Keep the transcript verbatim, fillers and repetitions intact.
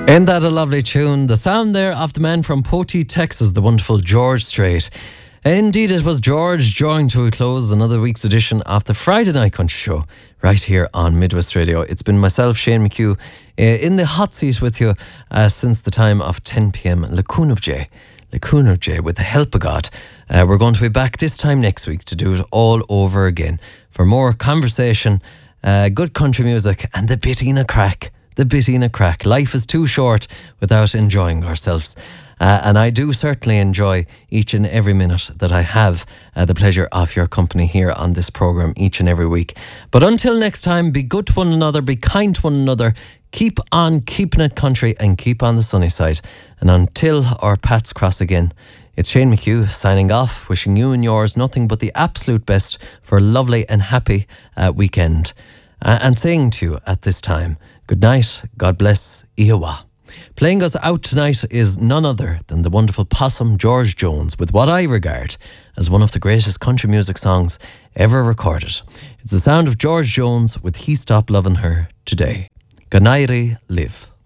Ain't that a lovely tune? The sound there of the man from Poteet, Texas, the wonderful George Strait. Indeed, it was George drawing to a close another week's edition of the Friday Night Country Show right here on Midwest Radio. It's been myself, Shane McHugh, uh, in the hot seat with you uh, since the time of ten p.m. Lacoon of J. Lacoon of J, with the help of God. Uh, we're going to be back this time next week to do it all over again for more conversation, uh, good country music, and the bit in a crack. The bit in a crack. Life is too short without enjoying ourselves. Uh, and I do certainly enjoy each and every minute that I have uh, the pleasure of your company here on this programme each and every week. But until next time, be good to one another, be kind to one another, keep on keeping it country and keep on the sunny side. And until our paths cross again, it's Shane McHugh signing off, wishing you and yours nothing but the absolute best for a lovely and happy uh, weekend. Uh, and saying to you at this time, good night, God bless, Ihawa. Playing us out tonight is none other than the wonderful Possum George Jones with what I regard as one of the greatest country music songs ever recorded. It's the sound of George Jones with He Stopped Loving Her Today. Good night, live.